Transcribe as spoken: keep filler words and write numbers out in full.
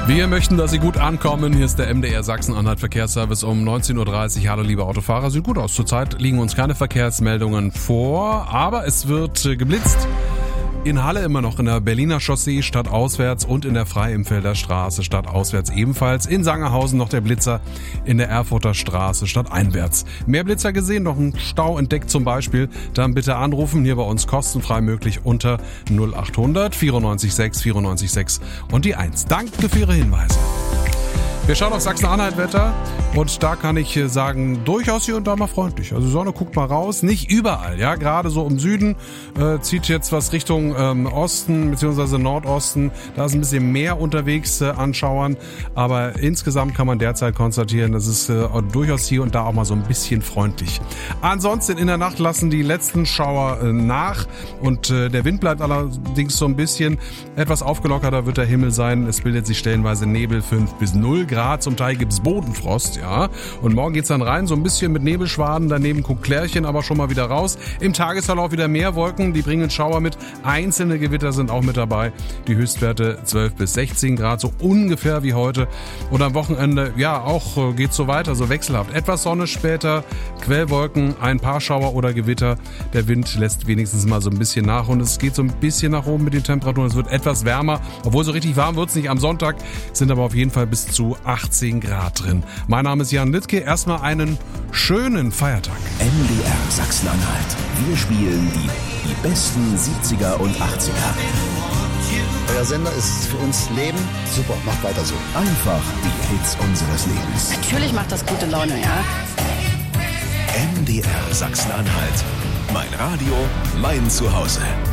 Wir möchten, dass Sie gut ankommen. Hier ist der M D R Sachsen-Anhalt Verkehrsservice um neunzehn Uhr dreißig. Hallo liebe Autofahrer, sieht gut aus. Zurzeit liegen uns keine Verkehrsmeldungen vor, aber es wird geblitzt. In Halle immer noch in der Berliner Chaussee stadtauswärts und in der Freiimfelder Straße stadtauswärts ebenfalls. In Sangerhausen noch der Blitzer in der Erfurter Straße stadteinwärts. Mehr Blitzer gesehen, noch einen Stau entdeckt zum Beispiel, dann bitte anrufen, hier bei uns kostenfrei möglich unter null acht hundert vierundneunzig sechs vierundneunzig sechs und die eins. Danke für Ihre Hinweise. Wir schauen auf Sachsen-Anhalt-Wetter und da kann ich sagen, durchaus hier und da mal freundlich. Also Sonne guckt mal raus, nicht überall, ja, gerade so im Süden äh, zieht jetzt was Richtung ähm, Osten bzw. Nordosten. Da ist ein bisschen mehr unterwegs äh, an Schauern, aber insgesamt kann man derzeit konstatieren, das ist äh, durchaus hier und da auch mal so ein bisschen freundlich. Ansonsten in der Nacht lassen die letzten Schauer äh, nach und äh, der Wind bleibt allerdings so ein bisschen etwas aufgelockerter wird der Himmel sein. Es bildet sich stellenweise Nebel fünf bis null Grad, zum Teil gibt's Bodenfrost, ja. Und morgen geht's dann rein, so ein bisschen mit Nebelschwaden, daneben guckt Klärchen aber schon mal wieder raus. Im Tagesverlauf wieder mehr Wolken, die bringen Schauer mit. Einzelne Gewitter sind auch mit dabei. Die Höchstwerte zwölf bis sechzehn Grad, so ungefähr wie heute. Und am Wochenende, ja, auch äh, geht's so weiter, so wechselhaft. Etwas Sonne später, Quellwolken, ein paar Schauer oder Gewitter. Der Wind lässt wenigstens mal so ein bisschen nach und es geht so ein bisschen nach oben mit den Temperaturen. Es wird etwas wärmer, obwohl so richtig warm wird's nicht am Sonntag, sind aber auf jeden Fall bis zu achtzehn Grad drin. Mein Name ist Jan Littke. Erstmal einen schönen Feiertag. M D R Sachsen-Anhalt. Wir spielen die, die besten siebziger und achtziger. Euer Sender ist für uns Leben. Super, macht weiter so. Einfach die Hits unseres Lebens. Natürlich macht das gute Laune, ja. M D R Sachsen-Anhalt. Mein Radio, mein Zuhause.